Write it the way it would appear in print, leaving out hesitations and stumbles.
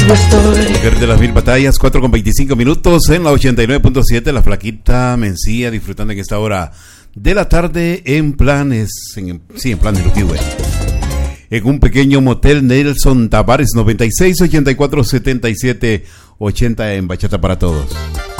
Mujer de las Mil Batallas, 4:25 en la 89.7. La Flaquita Mencía disfrutando en esta hora de la tarde en planes, en plan de Luquihue. En un pequeño motel Nelson Tavares, 96 84 77 80 en Bachata para Todos.